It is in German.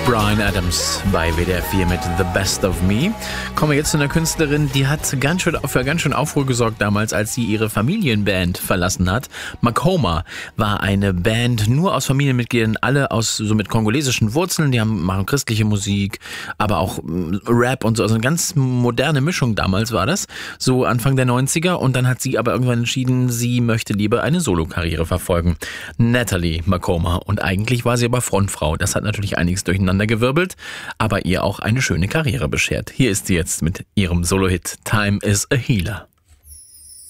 Bryan Adams bei WDR 4 mit The Best of Me. Kommen wir jetzt zu einer Künstlerin, die hat für ganz schön Aufruhr gesorgt damals, als sie ihre Familienband verlassen hat. Makoma war eine Band nur aus Familienmitgliedern, alle so mit kongolesischen Wurzeln. Die machen christliche Musik, aber auch Rap und so. Also eine ganz moderne Mischung damals war das, so Anfang der 90er. Und dann hat sie aber irgendwann entschieden, sie möchte lieber eine Solokarriere verfolgen. Natalie Makoma. Und eigentlich war sie aber Frontfrau. Das hat natürlich einiges durcheinander gewirbelt, aber ihr auch eine schöne Karriere beschert. Hier ist sie jetzt mit ihrem Solo-Hit Time is a Healer.